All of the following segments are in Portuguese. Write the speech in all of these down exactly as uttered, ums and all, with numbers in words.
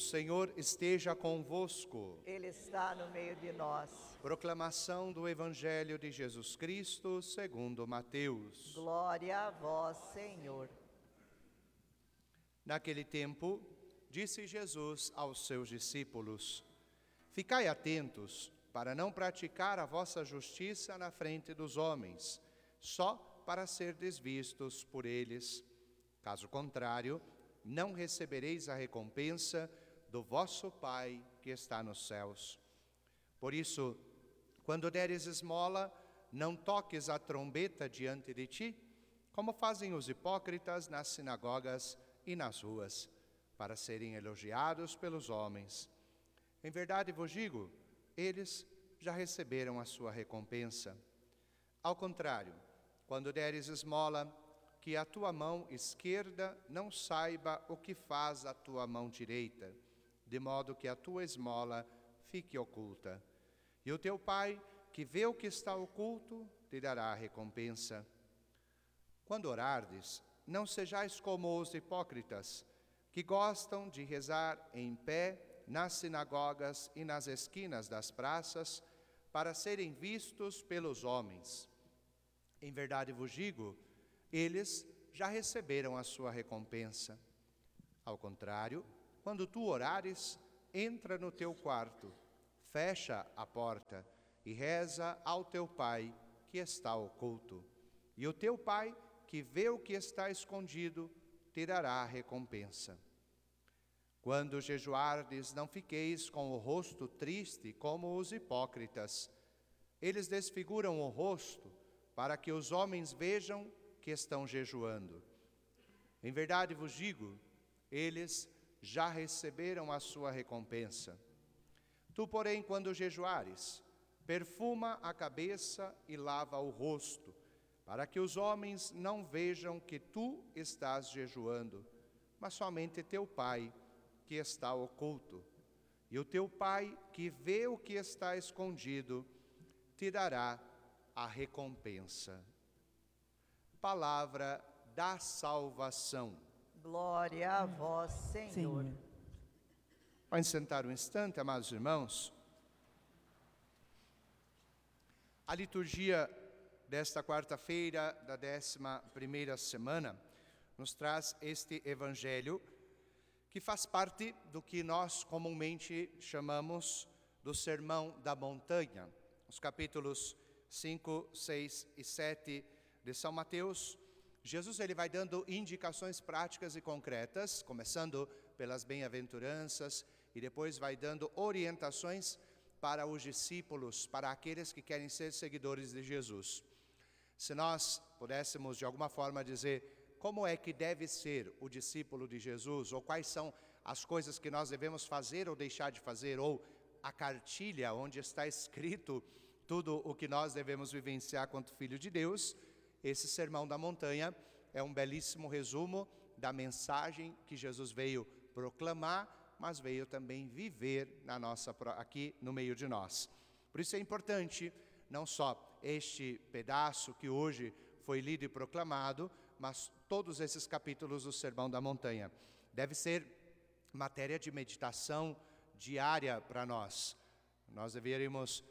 Senhor esteja convosco. Ele está no meio de nós. Proclamação do Evangelho de Jesus Cristo segundo Mateus. Glória a vós, Senhor. Naquele tempo, disse Jesus aos seus discípulos: Ficai atentos para não praticar a vossa justiça na frente dos homens, só para serdes vistos por eles. Caso contrário, não recebereis a recompensa do vosso Pai que está nos céus. Por isso, quando deres esmola, não toques a trombeta diante de ti, como fazem os hipócritas nas sinagogas e nas ruas, para serem elogiados pelos homens. Em verdade vos digo, eles já receberam a sua recompensa. Ao contrário, quando deres esmola, que a tua mão esquerda não saiba o que faz a tua mão direita, de modo que a tua esmola fique oculta. E o teu Pai, que vê o que está oculto, te dará a recompensa. Quando orardes, não sejais como os hipócritas, que gostam de rezar em pé nas sinagogas e nas esquinas das praças, para serem vistos pelos homens. Em verdade vos digo, eles já receberam a sua recompensa. Ao contrário, quando tu orares, entra no teu quarto, fecha a porta e reza ao teu Pai que está oculto. E o teu Pai, que vê o que está escondido, te dará a recompensa. Quando jejuardes, não fiqueis com o rosto triste como os hipócritas. Eles desfiguram o rosto para que os homens vejam que estão jejuando. Em verdade vos digo, eles já receberam a sua recompensa. Tu, porém, quando jejuares, perfuma a cabeça e lava o rosto, para que os homens não vejam que tu estás jejuando, mas somente teu Pai, que está oculto. E o teu Pai, que vê o que está escondido, te dará a recompensa. Palavra da salvação. Glória a vós, Senhor. Senhor. Podem sentar um instante, amados irmãos. A liturgia desta quarta-feira da décima primeira semana nos traz este evangelho que faz parte do que nós comumente chamamos do Sermão da Montanha. Os capítulos cinco, seis e sete de São Mateus, Jesus ele vai dando indicações práticas e concretas, começando pelas bem-aventuranças e depois vai dando orientações para os discípulos, para aqueles que querem ser seguidores de Jesus. Se nós pudéssemos de alguma forma dizer como é que deve ser o discípulo de Jesus, ou quais são as coisas que nós devemos fazer ou deixar de fazer, ou a cartilha onde está escrito tudo o que nós devemos vivenciar quanto filho de Deus, esse Sermão da Montanha é um belíssimo resumo da mensagem que Jesus veio proclamar, mas veio também viver na nossa, aqui no meio de nós. Por isso é importante, não só este pedaço que hoje foi lido e proclamado, mas todos esses capítulos do Sermão da Montanha. Deve ser matéria de meditação diária para nós. Nós deveríamos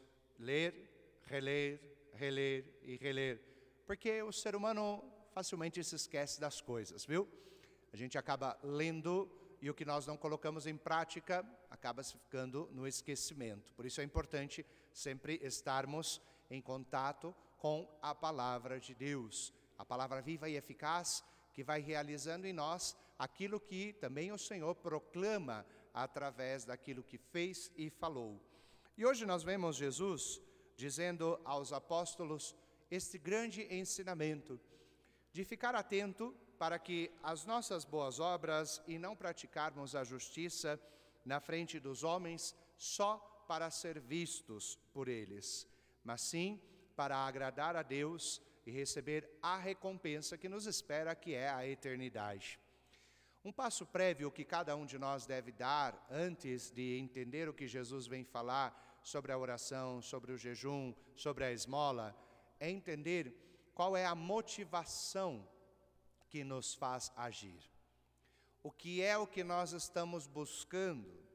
ler, reler, reler e reler. Porque o ser humano facilmente se esquece das coisas, viu? A gente acaba lendo e o que nós não colocamos em prática acaba ficando no esquecimento. Por isso é importante sempre estarmos em contato com a palavra de Deus. A palavra viva e eficaz que vai realizando em nós aquilo que também o Senhor proclama através daquilo que fez e falou. E hoje nós vemos Jesus dizendo aos apóstolos este grande ensinamento de ficar atento para que as nossas boas obras e não praticarmos a justiça na frente dos homens só para ser vistos por eles, mas sim para agradar a Deus e receber a recompensa que nos espera, que é a eternidade. Um passo prévio que cada um de nós deve dar antes de entender o que Jesus vem falar sobre a oração, sobre o jejum, sobre a esmola, é entender qual é a motivação que nos faz agir. O que é o que nós estamos buscando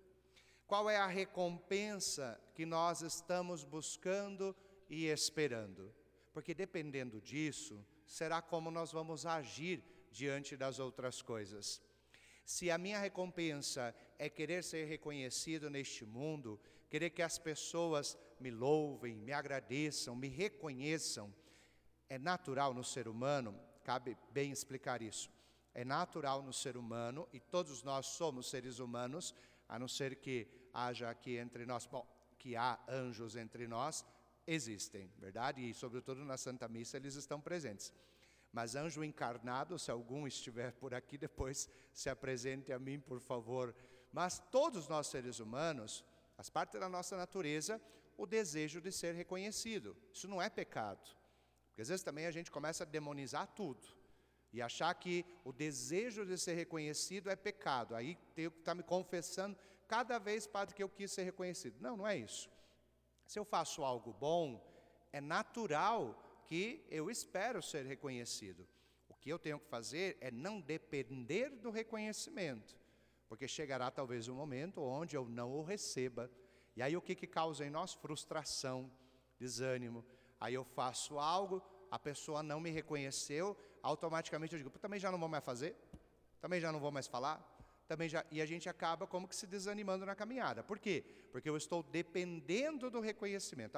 Qual é a recompensa que nós estamos buscando e esperando? Porque dependendo disso, será como nós vamos agir diante das outras coisas. Se a minha recompensa é querer ser reconhecido neste mundo, querer que as pessoas me louvem, me agradeçam, me reconheçam, é natural no ser humano, cabe bem explicar isso, é natural no ser humano, e todos nós somos seres humanos, a não ser que haja aqui entre nós, bom, que há anjos entre nós, existem, verdade? E sobretudo na Santa Missa eles estão presentes. Mas anjo encarnado, se algum estiver por aqui, depois se apresente a mim, por favor. Mas todos nós seres humanos, faz parte da nossa natureza, o desejo de ser reconhecido. Isso não é pecado. Porque às vezes também a gente começa a demonizar tudo. E achar que o desejo de ser reconhecido é pecado. Aí eu está me confessando cada vez, padre, que eu quis ser reconhecido. Não, não é isso. Se eu faço algo bom, é natural que eu espero ser reconhecido. O que eu tenho que fazer é não depender do reconhecimento, porque chegará talvez um momento onde eu não o receba. E aí o que, que causa em nós? Frustração, desânimo. Aí eu faço algo, a pessoa não me reconheceu, automaticamente eu digo, também já não vou mais fazer, também já não vou mais falar, também já... e a gente acaba como que se desanimando na caminhada. Por quê? Porque eu estou dependendo do reconhecimento.